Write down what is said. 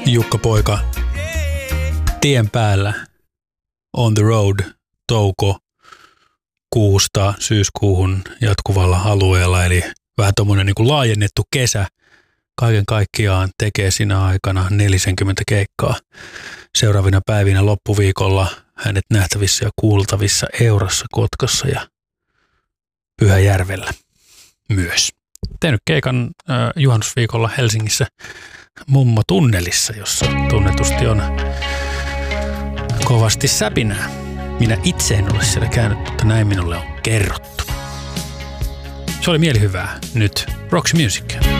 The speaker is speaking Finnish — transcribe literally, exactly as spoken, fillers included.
Jukka Poika tien päällä on the road touko kuusta syyskuuhun jatkuvalla alueella, eli vähän tommonen niin kuin laajennettu kesä. Kaiken kaikkiaan tekee siinä aikana neljäkymmentä keikkaa. Seuraavina päivinä loppuviikolla hänet nähtävissä ja kuultavissa Eurassa, Kotkassa ja Pyhäjärvellä myös. Tehnyt keikan äh, juhannusviikolla Helsingissä Mummo Tunnelissa, jossa tunnetusti on kovasti säpinää. Minä itse en ole siellä käynyt, mutta näin minulle on kerrottu. Se oli mielihyvää. Nyt Roxy Music.